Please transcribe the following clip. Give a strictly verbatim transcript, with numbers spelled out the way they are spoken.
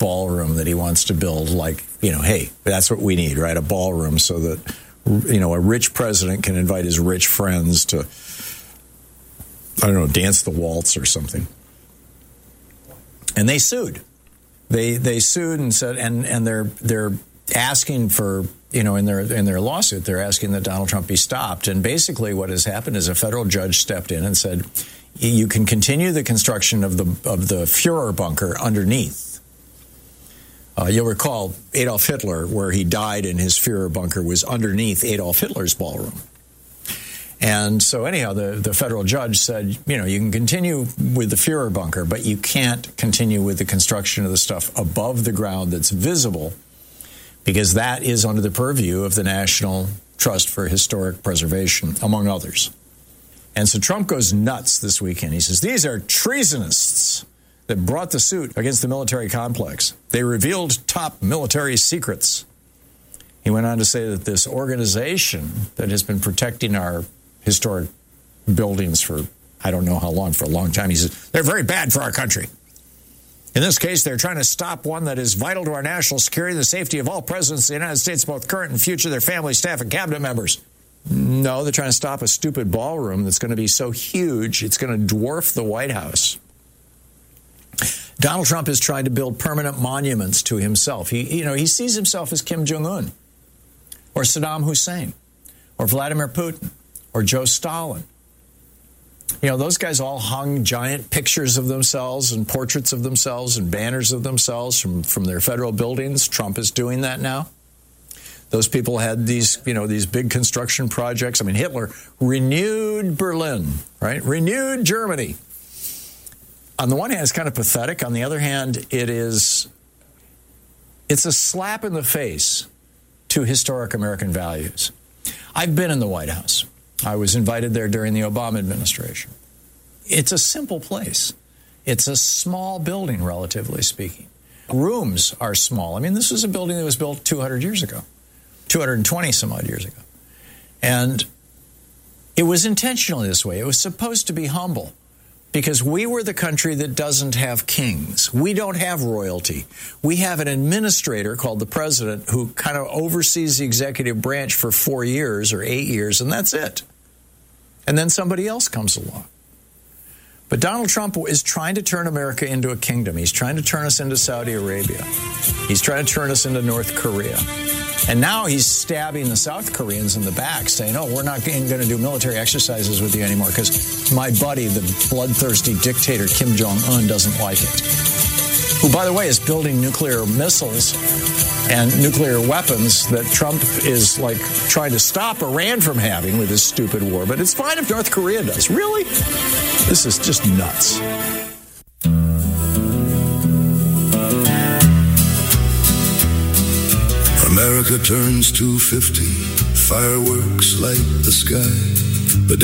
ballroom that he wants to build. Like, you know, hey, that's what we need, right? A ballroom so that, you know, a rich president can invite his rich friends to, I don't know, dance the waltz or something. And they sued. They they sued and said, and, and they're they're asking for, you know, in their in their lawsuit, they're asking that Donald Trump be stopped. And basically what has happened is a federal judge stepped in and said, you can continue the construction of the of the Fuhrer bunker underneath. Uh, you'll recall Adolf Hitler, where he died in his Fuhrer bunker, was underneath Adolf Hitler's ballroom. And so anyhow, the, the federal judge said, you know, you can continue with the Fuhrer bunker, but you can't continue with the construction of the stuff above the ground that's visible, because that is under the purview of the National Trust for Historic Preservation, among others. And so Trump goes nuts this weekend. He says, these are treasonists that brought the suit against the military complex. They revealed top military secrets. He went on to say that this organization that has been protecting our historic buildings for, I don't know how long, for a long time, he says, they're very bad for our country. In this case, they're trying to stop one that is vital to our national security, the safety of all presidents of the United States, both current and future, their family, staff, and cabinet members. No, they're trying to stop a stupid ballroom that's going to be so huge, it's going to dwarf the White House. Donald Trump is trying to build permanent monuments to himself. He, you know, he sees himself as Kim Jong-un, or Saddam Hussein, or Vladimir Putin, or Joe Stalin. You know, those guys all hung giant pictures of themselves and portraits of themselves and banners of themselves from, from their federal buildings. Trump is doing that now. Those people had these, you know, these big construction projects. I mean, Hitler renewed Berlin, right? Renewed Germany. On the one hand, it's kind of pathetic. On the other hand, it is, it's a slap in the face to historic American values. I've been in the White House. I was invited there during the Obama administration. It's a simple place. It's a small building, relatively speaking. Rooms are small. I mean, this was a building that was built two hundred years ago, two hundred twenty some odd years ago. And it was intentionally this way. It was supposed to be humble, because we were the country that doesn't have kings. We don't have royalty. We have an administrator called the president who kind of oversees the executive branch for four years or eight years, and that's it. And then somebody else comes along. But Donald Trump is trying to turn America into a kingdom. He's trying to turn us into Saudi Arabia. He's trying to turn us into North Korea. And now he's stabbing the South Koreans in the back, saying, oh, we're not going to do military exercises with you anymore because my buddy, the bloodthirsty dictator Kim Jong-un, doesn't like it. Who, by the way, is building nuclear missiles and nuclear weapons that Trump is, like, trying to stop Iran from having with his stupid war. But it's fine if North Korea does. Really? This is just nuts. America turns two fifty, fireworks light the sky.